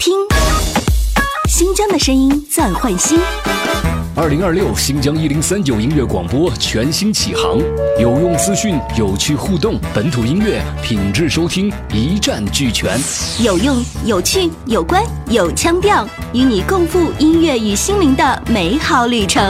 听新疆的声音暂换新。 2026新疆1039音乐广播全新启航，有用资讯，有趣互动，本土音乐品质收听一站俱全， 有用、有趣、有关、有腔调，与你共赴音乐与心灵的美好旅程。